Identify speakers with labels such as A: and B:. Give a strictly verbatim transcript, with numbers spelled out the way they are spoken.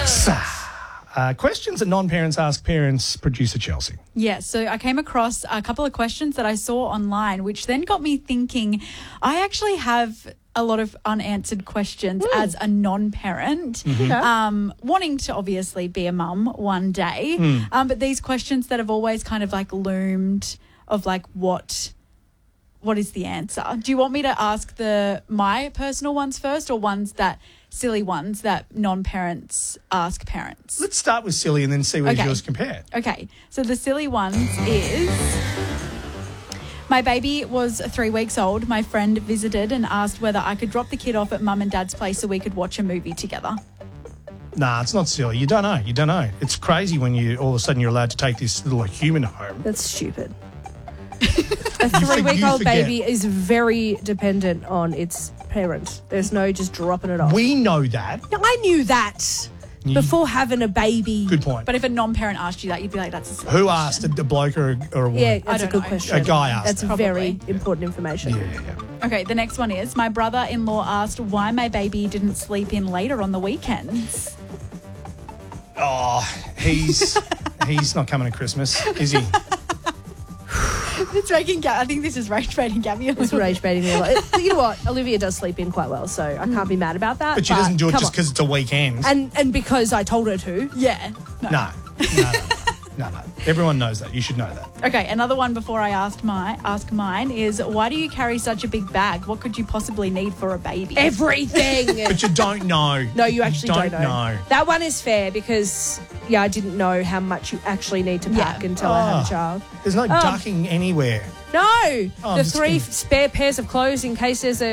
A: X. Uh, questions that non-parents ask parents, producer Chelsea.
B: Yeah, so I came across a couple of questions that I saw online, which then got me thinking, I actually have a lot of unanswered questions mm. as a non-parent,
A: Mm-hmm.
B: um, wanting to obviously be a mum one day.
A: Mm.
B: Um, but these questions that have always kind of like loomed of like what... What is the answer? Do you want me to ask the my personal ones first, or ones that silly ones that non-parents ask parents?
A: Let's start with silly and then see where
B: Okay.
A: yours compare.
B: Okay, so the silly ones is... My baby was three weeks old. My friend visited and asked whether I could drop the kid off at mum and dad's place so we could watch a movie together.
A: Nah, it's not silly. You don't know. You don't know. It's crazy when you all of a sudden you're allowed to take this little human home.
C: That's stupid.
A: You
C: A
A: for-
C: three-week-old
A: you forget.
C: baby is very dependent on its parent. There's no just dropping it off.
A: We know that.
C: Yeah, I knew that
A: You-
C: before having a baby.
A: Good point.
B: But if a non-parent asked you that, you'd be like, that's a silly
A: Who
B: question.
A: asked? A, a bloke or a, or a woman?
C: Yeah, that's a
B: don't
C: good
B: know.
C: question.
A: A guy asked
C: That's
A: that.
C: very
B: Probably.
C: important information.
A: Yeah, yeah, yeah.
B: Okay, the next one is, my brother-in-law asked why my baby didn't sleep in later on the weekends.
A: Oh, he's he's not coming at Christmas, is he?
B: It's making Ga- I think this is rage baiting Gabby a
C: It's
B: little
C: rage baiting me a lot. It- You know what? Olivia does sleep in quite well, so I can't be mad about that.
A: But she doesn't do it
C: come
A: just
C: on.
A: because it's a weekend.
C: And and because I told her to.
B: Yeah.
A: No, no, no, no, no. Everyone knows that. You should know that.
B: Okay, another one before I asked my ask mine is, why do you carry such a big bag? What could you possibly need for a baby?
C: Everything.
A: But you don't know.
C: No, you actually
A: don't,
C: don't, know.
A: know.
C: That one is fair because, yeah, I didn't know how much you actually need to pack
B: Yeah.
C: until I had
A: Oh.
C: a child.
A: There's no ducking anywhere.
C: No,
A: Oh, I'm
C: the
A: just
C: three
A: kidding.
C: spare pairs of clothes in case there's a